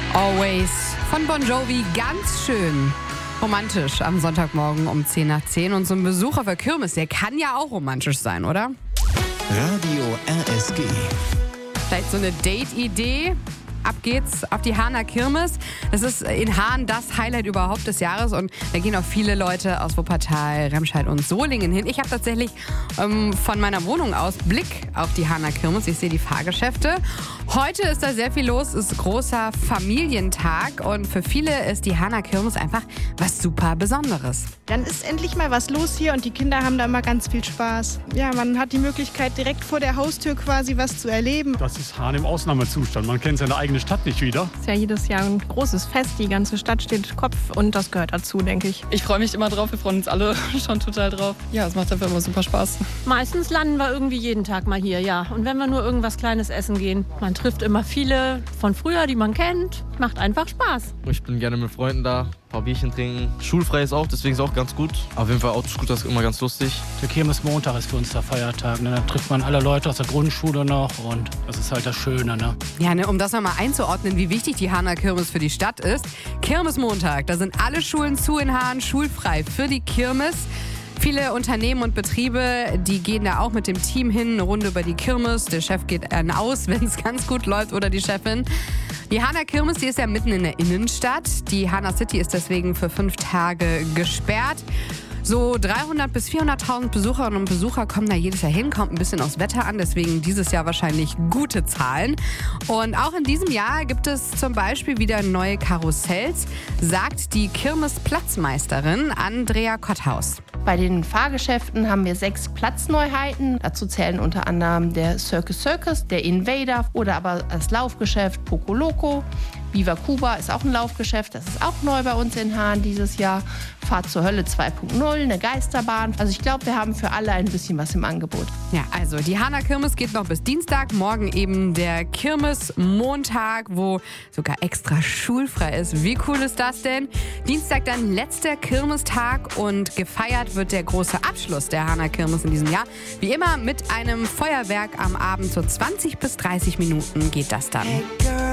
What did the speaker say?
Always von Bon Jovi, ganz schön romantisch am Sonntagmorgen um 10:10. Und so ein Besuch auf der Kirmes, der kann ja auch romantisch sein, oder? Radio RSG. Vielleicht so eine Date-Idee? Ab geht's auf die Hahner Kirmes. Das ist in Hahn das Highlight überhaupt des Jahres und da gehen auch viele Leute aus Wuppertal, Remscheid und Solingen hin. Ich habe tatsächlich von meiner Wohnung aus Blick auf die Hahner Kirmes. Ich sehe die Fahrgeschäfte. Heute ist da sehr viel los, ist großer Familientag und für viele ist die Hahner Kirmes einfach was super Besonderes. Dann ist endlich mal was los hier und die Kinder haben da immer ganz viel Spaß. Ja, man hat die Möglichkeit, direkt vor der Haustür quasi was zu erleben. Das ist Hahn im Ausnahmezustand. Man kennt seine eigene Stadt nicht wieder. Es ist ja jedes Jahr ein großes Fest. Die ganze Stadt steht Kopf und das gehört dazu, denke ich. Ich freue mich immer drauf. Wir freuen uns alle schon total drauf. Ja, es macht einfach immer super Spaß. Meistens landen wir irgendwie jeden Tag mal hier, ja. Und wenn wir nur irgendwas Kleines essen gehen. Man trifft immer viele von früher, die man kennt. Macht einfach Spaß. Ich bin gerne mit Freunden da, ein paar Bierchen trinken. Schulfrei ist auch, deswegen ist auch ganz gut. Auf jeden Fall Autoscooter ist immer ganz lustig. Der Kirmesmontag ist für uns der Feiertag. Ne? Da trifft man alle Leute aus der Grundschule noch und das ist halt das Schöne. Ne? Ja, um das nochmal einzuordnen, wie wichtig die Hahner Kirmes für die Stadt ist. Kirmesmontag, da sind alle Schulen zu in Hahn, schulfrei für die Kirmes. Viele Unternehmen und Betriebe, die gehen da auch mit dem Team hin, eine Runde über die Kirmes. Der Chef geht aus, wenn es ganz gut läuft, oder die Chefin. Die Hahner Kirmes, die ist ja mitten in der Innenstadt. Die Hahner City ist deswegen für 5 Tage gesperrt. So 300.000 bis 400.000 Besucherinnen und Besucher kommen da jedes Jahr hin, kommt ein bisschen aufs Wetter an, deswegen dieses Jahr wahrscheinlich gute Zahlen. Und auch in diesem Jahr gibt es zum Beispiel wieder neue Karussells, sagt die Kirmesplatzmeisterin Andrea Kotthaus. Bei den Fahrgeschäften haben wir 6 Platzneuheiten. Dazu zählen unter anderem der Circus Circus, der Invader oder aber das Laufgeschäft Poco Loco. Viva Cuba ist auch ein Laufgeschäft, das ist auch neu bei uns in Hahn dieses Jahr. Fahrt zur Hölle 2.0, eine Geisterbahn. Also ich glaube, wir haben für alle ein bisschen was im Angebot. Ja, also die Hahner Kirmes geht noch bis Dienstag. Morgen eben der Kirmesmontag, wo sogar extra schulfrei ist. Wie cool ist das denn? Dienstag dann letzter Kirmestag und gefeiert wird der große Abschluss der Hahner Kirmes in diesem Jahr. Wie immer mit einem Feuerwerk am Abend. So 20 bis 30 Minuten geht das dann.